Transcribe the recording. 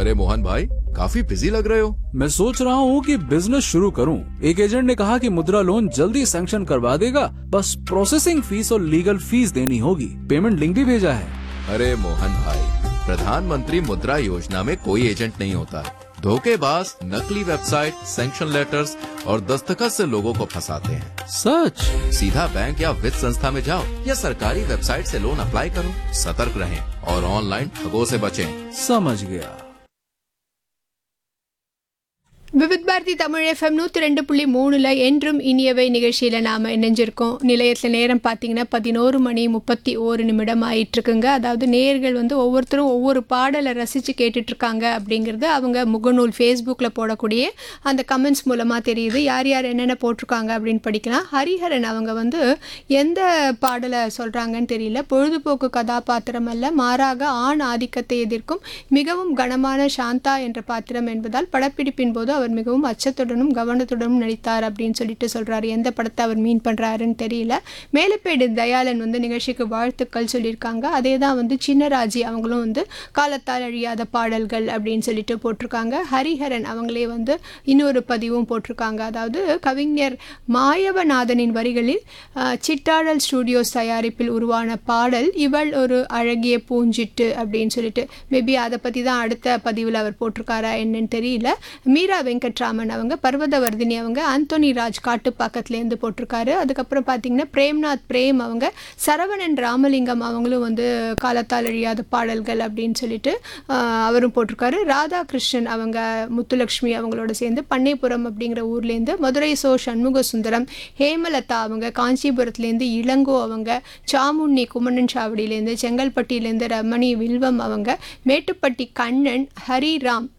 अरे मोहन भाई, काफी बिजी लग रहे हो। मैं सोच रहा हूँ कि बिजनेस शुरू करूँ। एक एजेंट ने कहा कि मुद्रा लोन जल्दी सैंक्शन करवा देगा, बस प्रोसेसिंग फीस और लीगल फीस देनी होगी। पेमेंट लिंक भी भेजा है। अरे मोहन भाई, प्रधानमंत्री मुद्रा योजना में कोई एजेंट नहीं होता। धोखेबाज नकली वेबसाइट, सैंक्शन लेटर्स और दस्तखत से लोगों को फंसाते हैं। सच? सीधा बैंक या वित्त संस्था में जाओ या सरकारी वेबसाइट से लोन अप्लाई करो। सतर्क रहें और ऑनलाइन ठगों से बचें। समझ गया। விவித் பாரதி தமிழ் FM 102.3 என்றும் இனியவை நிகழ்ச்சியில் நாம் இணைஞ்சிருக்கோம். நிலையத்தில் நேரம் பார்த்தீங்கன்னா 11:31 ஆயிட்டுருக்குங்க. அதாவது நேயர்கள் வந்து ஒவ்வொருத்தரும் ஒவ்வொரு பாடலை ரசித்து கேட்டுட்ருக்காங்க அப்படிங்கிறது அவங்க முகநூல் ஃபேஸ்புக்கில் போடக்கூடிய அந்த கமெண்ட்ஸ் மூலமாக தெரியுது. யார் யார் என்னென்ன போட்டிருக்காங்க அப்படின்னு படிக்கலாம். ஹரிஹரன் அவங்க வந்து எந்த பாடலை சொல்கிறாங்கன்னு தெரியல. பொழுதுபோக்கு கதாபாத்திரம் அல்ல, மாறாக ஆண் ஆதிக்கத்தை எதிர்க்கும் மிகவும் கனமான சாந்தா என்ற பாத்திரம் என்பதால் படப்பிடிப்பின் போது அவர் மிகவும் அச்சத்துடனும் கவனத்துடனும் நடித்தார் அப்படின்னு சொல்லிட்டு சொல்கிறாரு. எந்த படத்தை அவர் மீன் பண்ணுறாருன்னு தெரியல. மேலப்பேடு தயாளன் வந்து நிகழ்ச்சிக்கு வாழ்த்துக்கள் சொல்லியிருக்காங்க. அதே தான் வந்து சின்னராஜி அவங்களும் வந்து காலத்தால் அழியாத பாடல்கள் அப்படின்னு சொல்லிட்டு போட்டிருக்காங்க. ஹரிஹரன் அவங்களே வந்து இன்னொரு பதிவும் போட்டிருக்காங்க. அதாவது கவிஞர் மாயவநாதனின் வரிகளில் சிட்டாடல் ஸ்டூடியோஸ் தயாரிப்பில் உருவான பாடல் இவள் ஒரு அழகிய பூஞ்சிட்டு அப்படின்னு சொல்லிட்டு மேபி அதை பற்றி தான் அடுத்த பதிவில் அவர் போட்டிருக்காரா என்னன்னு தெரியல. மீரா வெங்கட்ராமன் அவங்க, பர்வதவர்தினி அவங்க, ஆந்தோனி ராஜ் காட்டுப்பாக்கத்துலேருந்து போட்டிருக்காரு. அதுக்கப்புறம் பார்த்தீங்கன்னா பிரேம்நாத் பிரேம் அவங்க, சரவணன் ராமலிங்கம் அவங்களும் வந்து காலத்தால் அழியாத பாடல்கள் அப்படின்னு சொல்லிட்டு அவரும் போட்டிருக்காரு. ராதாகிருஷ்ணன் அவங்க, முத்துலக்ஷ்மி அவங்களோட சேர்ந்து பண்ணைப்புறம் அப்படிங்கிற ஊர்லேருந்து, மதுரை சோ சண்முக சுந்தரம், ஹேமலதா அவங்க காஞ்சிபுரத்துலேருந்து, இளங்கோ அவங்க, சாமுண்ணி குமணன் சாவடியிலேருந்து, செங்கல்பட்டியிலேருந்து ரமணி வில்வம் அவங்க, மேட்டுப்பட்டி கண்ணன், ஹரிராம்